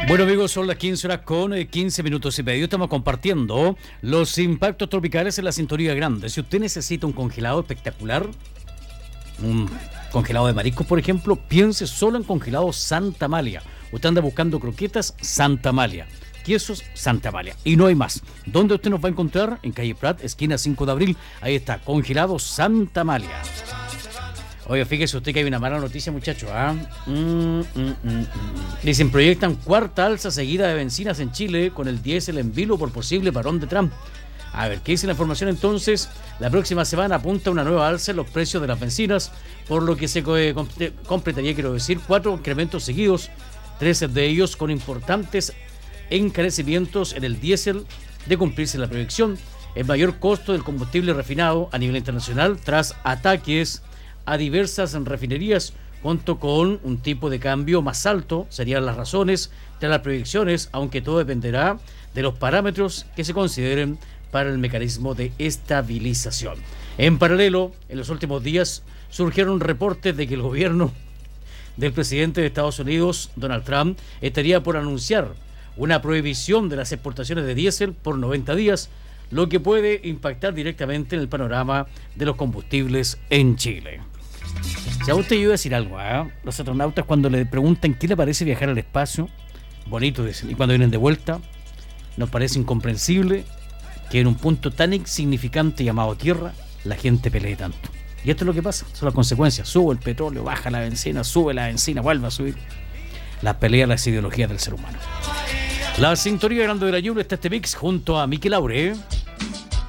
Bueno amigos, son las 15 horas con 15 minutos y medio. Estamos compartiendo los impactos tropicales en la cinturilla grande. Si usted necesita un congelado espectacular, un congelado de mariscos por ejemplo, piense solo en congelado Santa Amalia. Usted anda buscando croquetas, Santa Amalia. Quesos, Santa Amalia. Y no hay más. ¿Dónde usted nos va a encontrar? En calle Prat, esquina 5 de abril. Ahí está, congelado Santa Amalia. Oye, fíjese usted que hay una mala noticia, muchachos. Dicen, proyectan cuarta alza seguida de bencinas en Chile con el diésel en vilo por posible parón de Trump. A ver, ¿qué dice la información entonces? La próxima semana apunta una nueva alza en los precios de las bencinas, por lo que se completaría, quiero decir, 4 incrementos seguidos, 13 de ellos con importantes encarecimientos en el diésel. De cumplirse la proyección, el mayor costo del combustible refinado a nivel internacional tras ataques a diversas refinerías, junto con un tipo de cambio más alto, serían las razones de las proyecciones, aunque todo dependerá de los parámetros que se consideren para el mecanismo de estabilización. En paralelo, en los últimos días surgieron reportes de que el gobierno del presidente de Estados Unidos, Donald Trump, estaría por anunciar una prohibición de las exportaciones de diésel por 90 días, lo que puede impactar directamente en el panorama de los combustibles en Chile. Si a usted yo iba a decir algo, los astronautas cuando le preguntan qué le parece viajar al espacio, bonito dicen, y cuando vienen de vuelta, nos parece incomprensible que en un punto tan insignificante llamado Tierra, la gente pelee tanto. Y esto es lo que pasa, son las consecuencias. Sube el petróleo, baja la bencina, sube la bencina, vuelve a subir. Las peleas, las ideologías del ser humano. La sintonía grande de la lluvia está este mix junto a Miki Laure.